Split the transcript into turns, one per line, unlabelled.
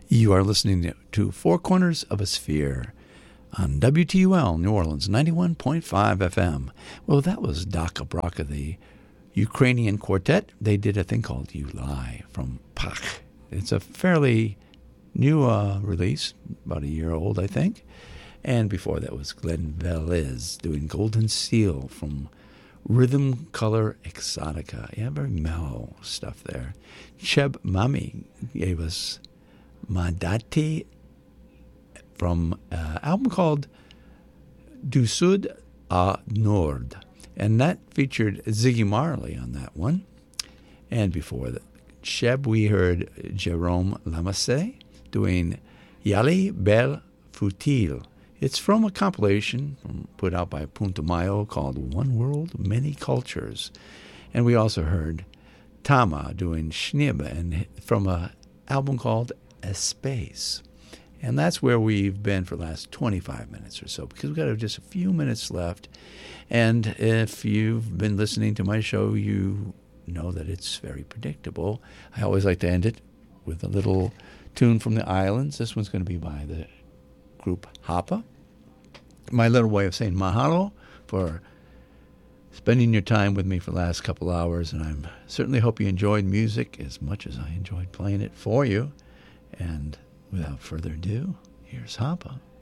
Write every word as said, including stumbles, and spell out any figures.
You are listening to Four Corners of a Sphere on W T U L New Orleans ninety-one point five F M. Well, that was Daka Braka, the Ukrainian quartet. They did a thing called You Lie from Pach. It's a fairly new uh, release, about a year old, I think. And before that was Glenn Velez doing Golden Seal from Rhythm Color Exotica. Yeah, very mellow stuff there. Cheb Mami gave us Madati from an album called Du Sud a Nord. And that featured Ziggy Marley on that one. And before that, Cheb, we heard Jerome Lamasse doing Yali Bel Futil. It's from a compilation put out by Punto Mayo called One World, Many Cultures. And we also heard Tama doing Schnib and from an album called Espace. And that's where we've been for the last twenty-five minutes or so, because we've got just a few minutes left. And if you've been listening to my show, you know that it's very predictable. I always like to end it with a little tune from the islands. This one's going to be by the group Hapa. My little way of saying mahalo for spending your time with me for the last couple hours, and I certainly hope you enjoyed music as much as I enjoyed playing it for you. And without further ado, here's Hapa.